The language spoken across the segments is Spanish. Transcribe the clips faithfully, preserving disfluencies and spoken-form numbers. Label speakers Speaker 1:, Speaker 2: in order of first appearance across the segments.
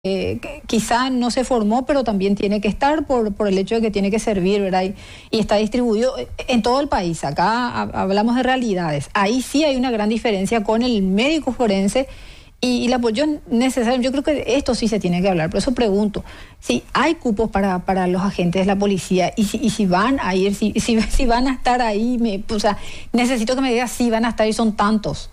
Speaker 1: Eh, quizá no se formó, pero también tiene que estar por, por el hecho de que tiene que servir, ¿verdad? Y, y está distribuido en todo el país. Acá a, hablamos de realidades. Ahí sí hay una gran diferencia con el médico forense y, y el apoyo necesario. Yo creo que esto sí se tiene que hablar. Por eso pregunto, si hay cupos para, para los agentes de la policía y si, y si van a ir, si, si, si van a estar ahí, me, o sea, necesito que me digas si van a estar y son tantos.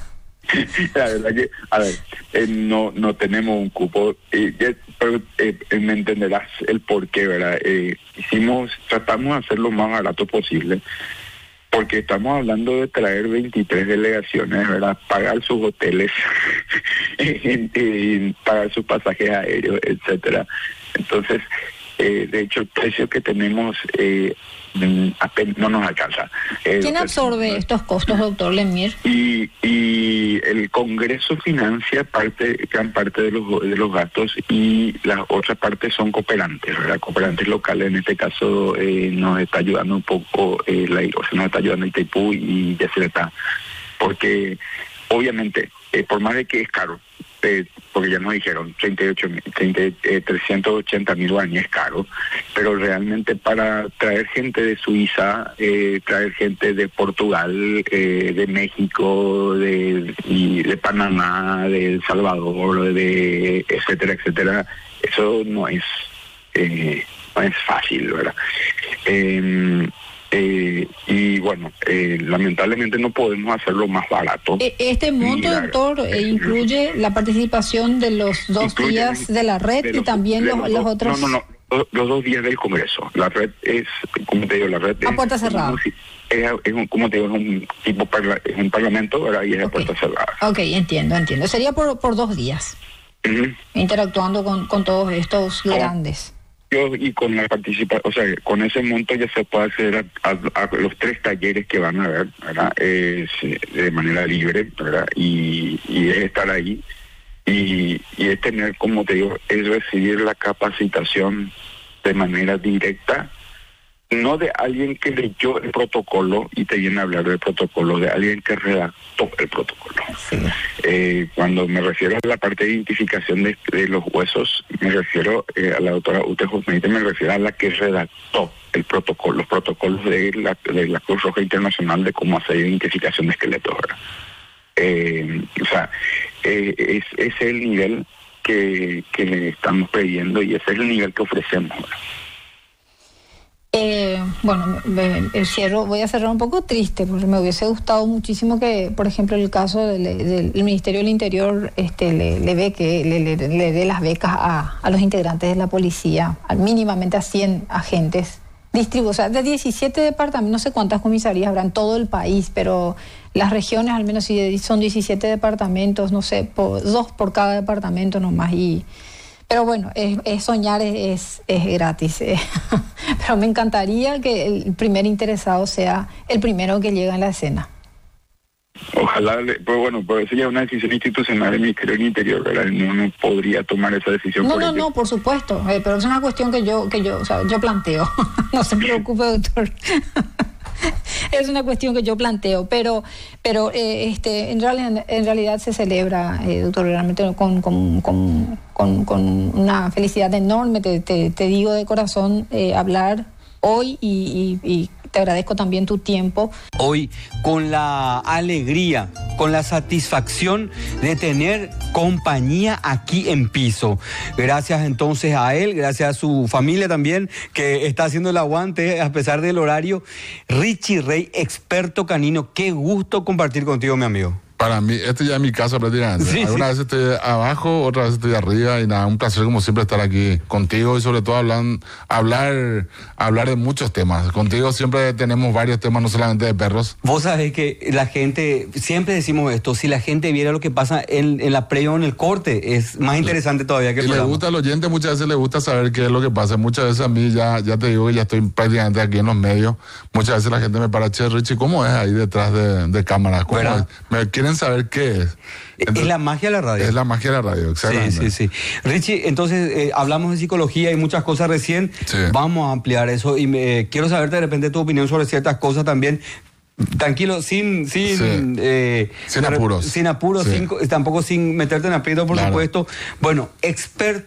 Speaker 2: La verdad que, a ver, eh, no no tenemos un cupo, eh, eh, pero eh, eh, me entenderás el por qué, ¿verdad? Eh, hicimos, tratamos de hacer lo más barato posible, porque estamos hablando de traer veintitrés delegaciones, ¿verdad? Pagar sus hoteles, eh, eh, pagar sus pasajes aéreos, etcétera. Entonces, eh, de hecho, el precio que tenemos eh, no nos alcanza. Eh,
Speaker 1: ¿Quién absorbe estos costos, doctor Lemir?
Speaker 2: Y, y el Congreso financia parte, gran parte de los de los gastos y las otras partes son cooperantes, ¿verdad? Cooperantes locales, en este caso eh, nos está ayudando un poco, eh, la, o sea, nos está ayudando Itaipú y Yacyretá, porque obviamente, eh, por más de que es caro, Eh, porque ya nos dijeron treinta y ocho mil, eh, trescientos ochenta mil guaraníes es caro, pero realmente para traer gente de Suiza, eh, traer gente de Portugal, eh, de México, de, y de Panamá, de El Salvador, de etcétera, etcétera, eso no es, eh, no es fácil, ¿verdad? Eh, Eh, y bueno, eh, lamentablemente no podemos hacerlo más barato.
Speaker 1: Este monto,
Speaker 2: la,
Speaker 1: doctor, eh, incluye la participación de los dos días de la red de los, y también los, los, los otros...
Speaker 2: No, no, no, los dos días del Congreso. La red es, como te digo, la red
Speaker 1: a puerta cerrada.
Speaker 2: Es, es un, como te digo, es un tipo, parla, es un parlamento, ¿verdad? Y es okay. A puerta cerrada.
Speaker 1: Ok, entiendo, entiendo. Sería por, por dos días, uh-huh. interactuando con, con todos estos oh. grandes.
Speaker 2: Y con la participación, o sea, con ese monto ya se puede acceder a, a, a los tres talleres que van a haber, ¿verdad? Es, de manera libre, ¿verdad? Y, y es estar ahí y, y es tener, como te digo, es recibir la capacitación de manera directa, no de alguien que leyó el protocolo y te viene a hablar del protocolo, de alguien que redactó el protocolo. Sí. Eh, cuando me refiero a la parte de identificación de, de los huesos, me refiero eh, a la doctora Ute Josmeite, me refiero a la que redactó el protocolo, los protocolos de la, de la Cruz Roja Internacional de cómo hacer identificación de esqueletos, ¿verdad? Eh, o sea, eh, es, ese es el nivel que, que le estamos pidiendo y ese es el nivel que ofrecemos, ¿verdad?
Speaker 1: Eh, bueno, me, me cierro, voy a cerrar un poco triste porque me hubiese gustado muchísimo que, por ejemplo, el caso del, del, del Ministerio del Interior este, le, le ve que le, le, le dé las becas a, a los integrantes de la policía, al mínimamente a cien agentes distribuidos, o sea, de diecisiete departamentos, no sé cuántas comisarías habrá en todo el país, pero las regiones al menos sí son diecisiete departamentos, no sé, por, dos por cada departamento nomás y... Pero bueno, es, es soñar es, es, es gratis. Eh. Pero me encantaría que el primer interesado sea el primero que llega en la escena.
Speaker 2: Ojalá, pero bueno, pero eso ya es una decisión institucional del Ministerio del Interior, ¿verdad? No, no podría tomar esa decisión.
Speaker 1: No, no, no, por supuesto, eh, pero es una cuestión que yo, que yo, o sea, yo planteo. No se preocupe, doctor. Es una cuestión que yo planteo, pero pero eh, este en realidad en realidad se celebra, eh, doctor, realmente con con, con con con una felicidad enorme, te, te, te digo de corazón, eh, hablar hoy y, y, y te agradezco también tu tiempo.
Speaker 3: Hoy con la alegría, con la satisfacción de tener compañía aquí en piso. Gracias entonces a él, gracias a su familia también, que está haciendo el aguante a pesar del horario. Richie Rey, experto canino, qué gusto compartir contigo, mi amigo.
Speaker 4: Para mí, este ya es mi casa prácticamente. Sí, Algunas sí. veces estoy abajo, otras veces estoy arriba y nada, un placer como siempre estar aquí contigo y sobre todo hablar, hablar, hablar de muchos temas. Contigo siempre tenemos varios temas, no solamente de perros.
Speaker 3: Vos sabés que la gente, siempre decimos esto, si la gente viera lo que pasa en, en la previa o en el corte, es más interesante todavía que el
Speaker 4: Y
Speaker 3: programa.
Speaker 4: le gusta al oyente, muchas veces le gusta saber qué es lo que pasa. Muchas veces a mí, ya, ya te digo que ya estoy prácticamente aquí en los medios, muchas veces la gente me para, che, Richie, ¿cómo es ahí detrás de, de cámaras? ¿Cómo es? Me quieren saber qué es.
Speaker 3: Entonces, es la magia de la radio.
Speaker 4: Es la magia de la radio, exactamente.
Speaker 3: Sí, sí, sí. Richie, entonces eh, hablamos de psicología y muchas cosas recién. Sí. Vamos a ampliar eso y me, eh, quiero saber de repente tu opinión sobre ciertas cosas también. Tranquilo, sin sin
Speaker 4: Sí.
Speaker 3: eh,
Speaker 4: Sin apuros.
Speaker 3: sin apuros,
Speaker 4: Sí.
Speaker 3: sin- tampoco sin meterte en aprieto, por
Speaker 4: Claro.
Speaker 3: supuesto. Bueno, experto